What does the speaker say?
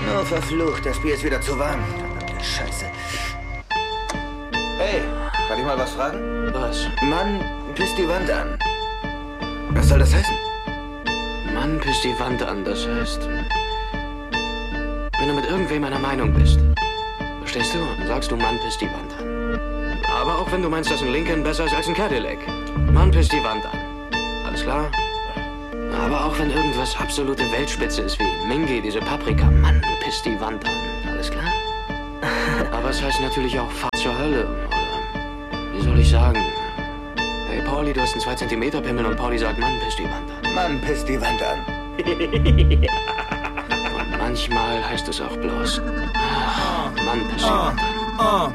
Oh, verflucht, das Bier ist wieder zu warm. Verdammte Scheiße. Hey, kann ich mal was fragen? Was? Mann, pisst die Wand an. Was soll das heißen? Mann, pisst die Wand an, das heißt... Wenn du mit irgendwem einer Meinung bist, verstehst du, dann sagst du, Mann, pisst die Wand an. Aber auch wenn du meinst, dass ein Lincoln besser ist als ein Cadillac. Mann, pisst die Wand an. Alles klar? Aber auch wenn irgendwas absolute Weltspitze ist, wie Mingi, diese Paprika, Mann, pisst die Wand an. Alles klar? Aber es heißt natürlich auch, fahr zur Hölle. Oder, wie soll ich sagen? Hey, Pauli, du hast einen 2 Zentimeter Pimmel und Pauli sagt, Mann, pisst die Wand an. Mann, pisst die Wand an. Und manchmal heißt es auch bloß, Mann, pisst die Wand an.